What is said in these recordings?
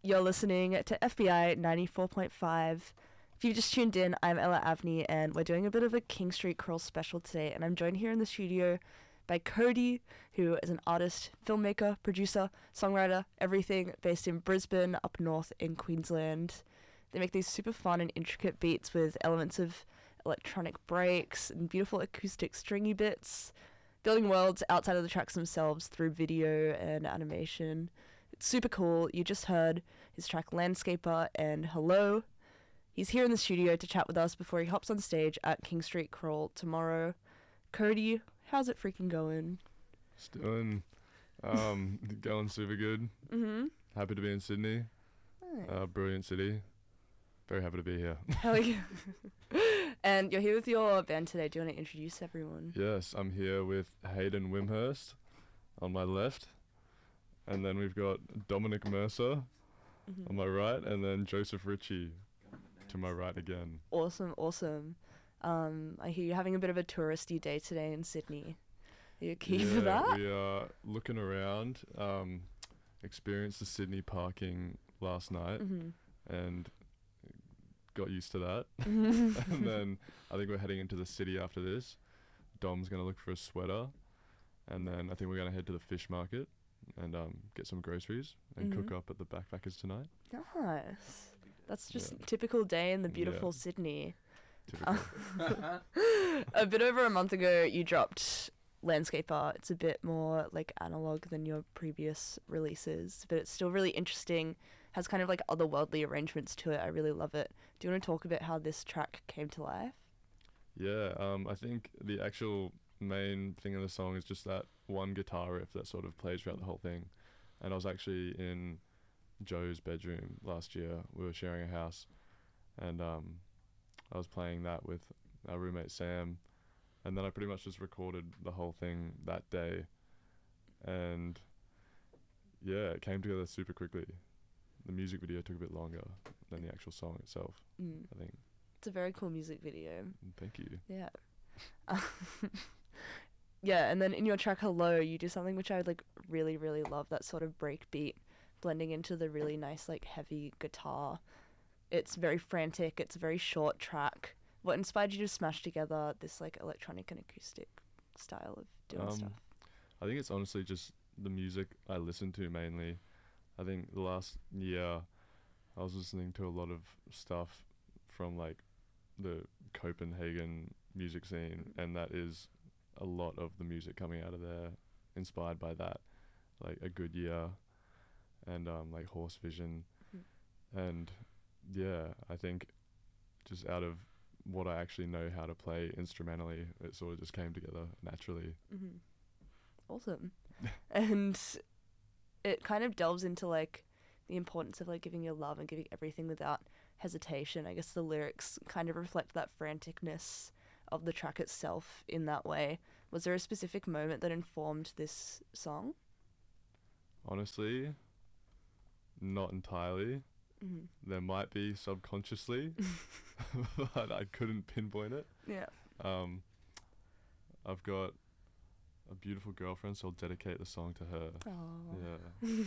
You're listening to FBI 94.5. If you've just tuned in, I'm Ella Avni, and we're doing a bit of a King Street Crawl special today, and I'm joined here in the studio by Cody, who is an artist, filmmaker, producer, songwriter, everything, based in Brisbane, up north in Queensland. They make these super fun and intricate beats with elements of electronic breaks and beautiful acoustic stringy bits, building worlds outside of the tracks themselves through video and animation. It's super cool. You just heard his track Landscaper and Hello. He's here in the studio to chat with us before he hops on stage at King Street Crawl tomorrow. Cody, how's it freaking going? It's doing, going super good. Happy to be in Sydney. Nice. Brilliant city. Very happy to be here. Hell yeah. And you're here with your band today. Do you want to introduce everyone? Yes, I'm here with Hayden Wimhurst on my left. And then we've got Dominic Mercer on my right, and then Joseph Ritchie to my right again. Awesome. I hear you're having a bit of a touristy day today in Sydney. Are you keen for that? We are looking around. Experienced the Sydney parking last night and got used to that. And then I think we're heading into the city after this. Dom's going to look for a sweater, and then I think we're going to head to the fish market and get some groceries and cook up at the Backpackers tonight. Nice. That's just a typical day in the beautiful Sydney. Typical. A bit over a month ago, you dropped Landscaper. It's a bit more like analog than your previous releases, but it's still really interesting. Has kind of like otherworldly arrangements to it. I really love it. Do you want to talk about how this track came to life? Yeah, I think the actual main thing in the song is just that one guitar riff that sort of plays throughout the whole thing. And I was actually in Joe's bedroom last year. We were sharing a house, and I was playing that with our roommate Sam, and then I pretty much just recorded the whole thing that day. And yeah, it came together super quickly. The music video took a bit longer than the actual song itself, I think. It's a very cool music video. Thank you. Yeah. Yeah, and then in your track Hello, you do something which I like really, really love, that sort of break beat blending into the really nice like heavy guitar. It's very frantic, it's a very short track. What inspired you to smash together this like electronic and acoustic style of doing stuff? I think it's honestly just the music I listen to mainly. I think the last year I was listening to a lot of stuff from like the Copenhagen music scene, and that is a lot of the music coming out of there inspired by that, like A Good Year and like Horse Vision. And yeah, I think just out of what I actually know how to play instrumentally, it sort of just came together naturally. Awesome. And it kind of delves into like the importance of like giving your love and giving everything without hesitation. I guess the lyrics kind of reflect that franticness of the track itself in that way. Was there a specific moment that informed this song? Honestly, not entirely. There might be subconsciously, but I couldn't pinpoint it. Yeah. I've got a beautiful girlfriend, so I'll dedicate the song to her. Oh.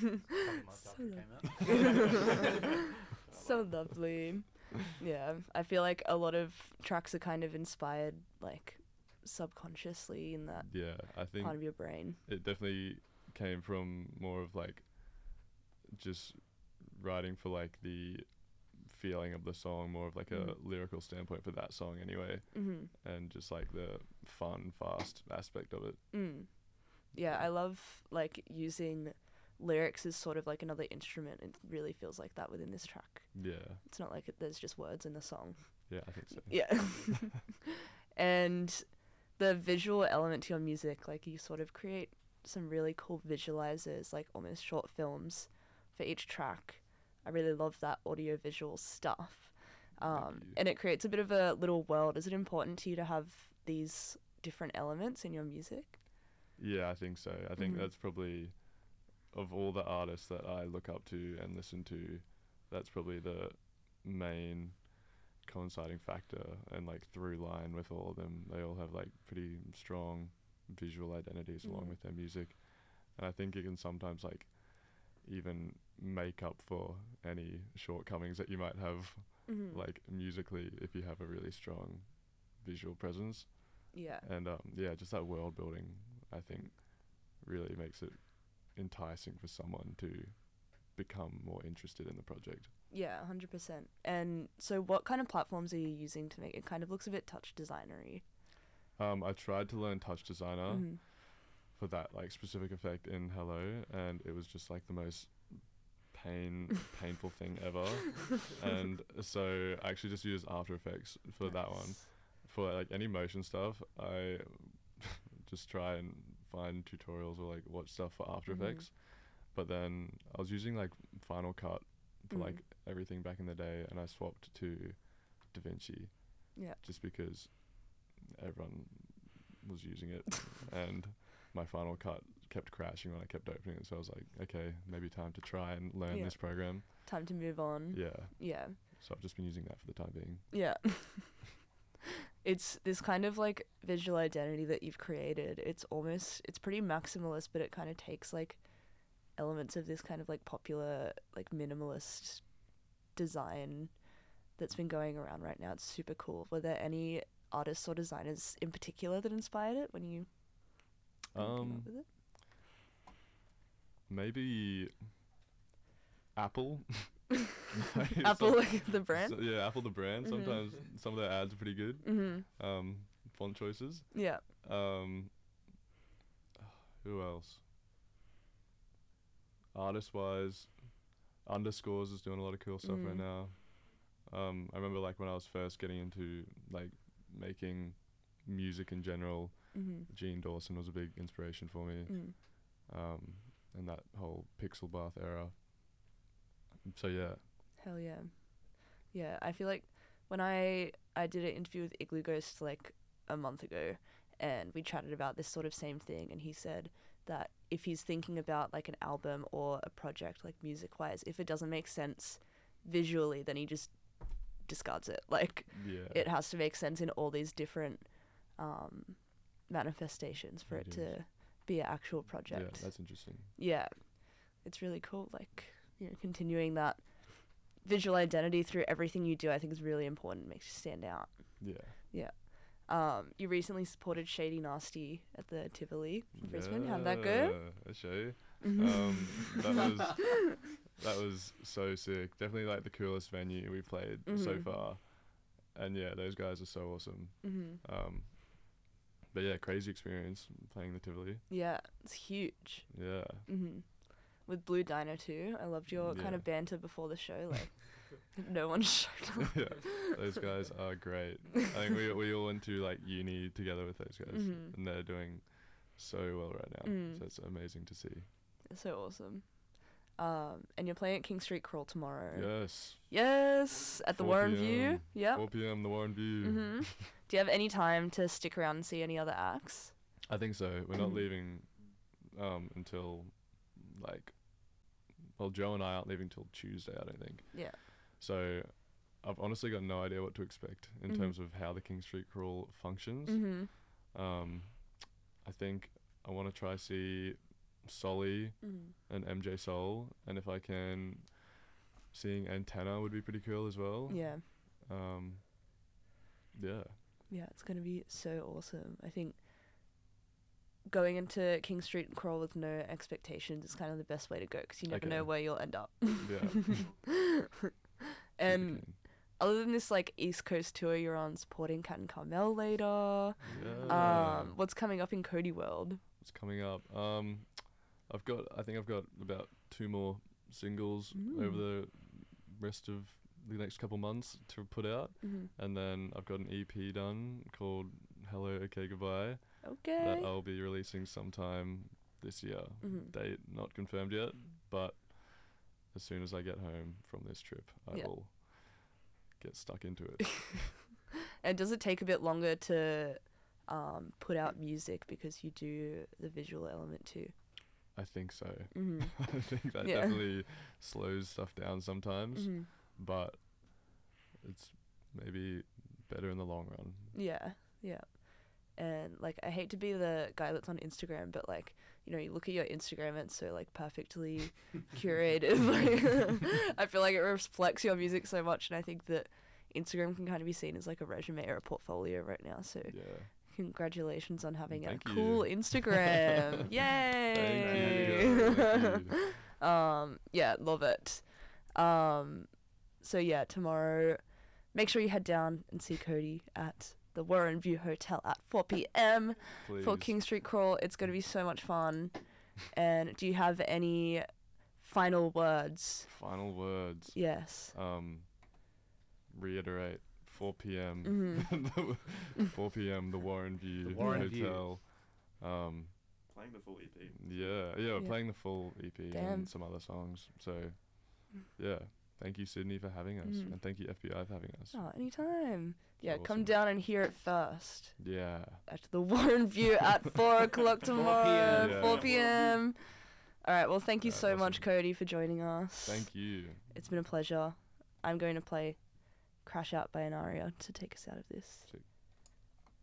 Yeah. So lovely. Yeah, I feel like a lot of tracks are kind of inspired like subconsciously in that I think part of your brain. it definitely came from more of like just writing for like the feeling of the song, more of like a lyrical standpoint for that song anyway, and just like the fun, fast aspect of it. Yeah, I love like using lyrics as sort of like another instrument. It really feels like that within this track. Yeah. It's not like there's just words in the song. Yeah, I think so. Yeah. And the visual element to your music, like you sort of create some really cool visualizers, like almost short films for each track. I really love that audio-visual stuff. And it creates a bit of a little world. Is it important to you to have these different elements in your music? Yeah, I think so. I think that's probably, of all the artists that I look up to and listen to, that's probably the main coinciding factor and like through line with all of them. They all have like pretty strong visual identities along with their music. And I think it can sometimes like even make up for any shortcomings that you might have, like musically, if you have a really strong visual presence. Yeah. And yeah, just that world building, I think, really makes it enticing for someone to become more interested in the project. Yeah, 100%. And so what kind of platforms are you using to make it? Kind of looks a bit touch designery. I tried to learn Touch Designer Mm-hmm. for that like specific effect in Hello, and it was just like the most painful thing ever. And so I actually just used After Effects for that one. For like any motion stuff, I just try and find tutorials or like watch stuff for After Effects. But then I was using like Final Cut for like everything back in the day, and I swapped to DaVinci. Yeah. Just because everyone was using it, and my Final Cut kept crashing when I kept opening it. So I was like, okay, maybe time to try and learn this program. Time to move on. Yeah. Yeah. So I've just been using that for the time being. Yeah. It's this kind of like visual identity that you've created. It's pretty maximalist, but it kind of takes like elements of this kind of like popular like minimalist design that's been going around right now. It's super cool. Were there any artists or designers in particular that inspired it when you came up with it? Maybe Apple. Apple, like the brand? So, yeah, Apple the brand. Sometimes some of their ads are pretty good. Font choices. Yeah. Who else? Artist-wise, Underscores is doing a lot of cool stuff right now. I remember like when I was first getting into like making music in general, Gene Dawson was a big inspiration for me. And that whole Pixel Bath era. So yeah. Hell yeah. Yeah, I feel like when I did an interview with Igloo Ghost like a month ago, and we chatted about this sort of same thing, and he said that if he's thinking about like an album or a project like music wise, if it doesn't make sense visually, then he just discards it. Like it has to make sense in all these different manifestations for it to be an actual project. Yeah, that's interesting. Yeah, it's really cool. Like, you know, continuing that visual identity through everything you do, I think is really important. Makes you stand out. Yeah. Yeah. You recently supported Shady Nasty at the Tivoli in Brisbane. How'd that go? A show. That was so sick. Definitely like the coolest venue we played so far. And yeah, those guys are so awesome. But yeah, crazy experience playing the Tivoli. Yeah, it's huge. Yeah. With Blue Dino too. I loved your kind of banter before the show. Like, no one showed up. Yeah, those guys are great. I think we all went to like uni together with those guys, and they're doing so well right now. So it's amazing to see. It's so awesome. And you're playing at King Street Crawl tomorrow. Yes, at the Warren View. Yeah. 4 p.m. the Warren View. Do you have any time to stick around and see any other acts? I think so. We're not leaving until like, well, Joe and I aren't leaving till Tuesday, I don't think. Yeah. So I've honestly got no idea what to expect in terms of how the King Street Crawl functions. I think I want to try see Solly and MJ Soul, and if I can, seeing Antenna would be pretty cool as well. Yeah. Yeah, it's going to be so awesome. I think going into King Street and Crawl with no expectations is kind of the best way to go, because you never know where you'll end up. Yeah. And other than this like East Coast tour you're on, supporting Cat and Carmel later, what's coming up in Cody World? What's coming up? I think I've got about 2 more singles over the rest of the next couple months to put out, and then I've got an EP done called Hello, Okay, Goodbye. Okay. That I'll be releasing sometime this year. Date not confirmed yet, but as soon as I get home from this trip, I will get stuck into it. And does it take a bit longer to put out music because you do the visual element too? I think so. I think that definitely slows stuff down sometimes, but it's maybe better in the long run. Yeah. And like, I hate to be the guy that's on Instagram, but like, you know, you look at your Instagram, it's so like perfectly curated. Like, I feel like it reflects your music so much, and I think that Instagram can kind of be seen as like a resume or a portfolio right now. So Yeah. congratulations on having Thank a you. cool Instagram. Yay! Thank you. Yeah, love it. So yeah, tomorrow, make sure you head down and see Cody at the Warren View Hotel at 4 p.m. for Please. King Street Crawl. It's going to be so much fun. And do you have any final words? Final words. Yes. Reiterate. 4 p.m. 4 p.m. The Warren View The Warren View. Hotel. Playing the full EP. Yeah, we're playing the full EP Damn. and some other songs. So, yeah. Thank you, Sydney, for having us, and thank you, FBI, for having us. Oh, anytime. Yeah, come Awesome. down and hear it first. Yeah. At the Warren View at 4 o'clock tomorrow. 4 p.m. 4 Yeah. p.m. All right, well, thank you so much, awesome. Cody, for joining us. Thank you. It's been a pleasure. I'm going to play Crash Out by Anaria to take us out of this. Sick.